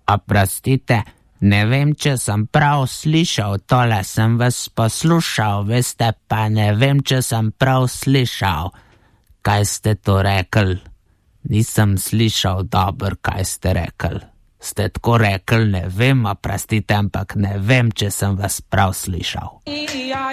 Oprostite, ne vem, če sem prav slišal, tole sem vas poslušal, veste, pa ne vem, če sem prav slišal. Kaj ste to rekli? Nisem slišal dobro, kaj ste rekli. Ste tako rekli, ne vem, oprostite, ampak ne vem, če sem vas prav slišal.